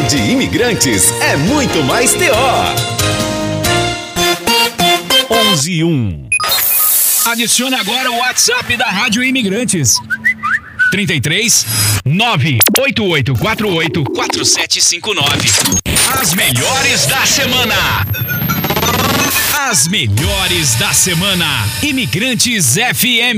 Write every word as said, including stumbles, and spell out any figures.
de Imigrantes é muito mais T O. onze e um. Adicione agora o WhatsApp da Rádio Imigrantes. trinta e três, nove oito oito quatro oito, quatro sete cinco nove. As melhores da semana. As melhores da semana. Imigrantes F M.